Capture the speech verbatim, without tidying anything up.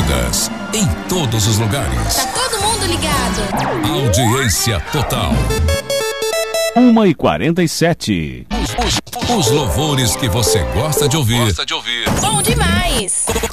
Unidas, em todos os lugares. Tá todo mundo ligado. Audiência total. uma e quarenta e sete. Os, os, os louvores que você gosta de ouvir. Bom demais.